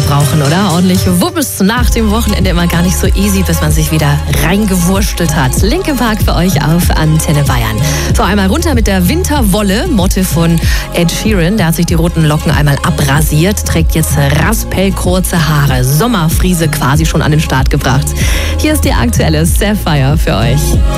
brauchen, oder? Ordentlich Wummers nach dem Wochenende immer gar nicht so easy, bis man sich wieder reingewurstelt hat. Linkin Park für euch auf Antenne Bayern. So, einmal runter mit der Winterwolle, Motte von Ed Sheeran. Der hat sich die roten Locken einmal abrasiert, trägt jetzt raspelkurze Haare. Sommerfriese quasi schon an den Start gebracht. Hier ist die aktuelle Sapphire für euch.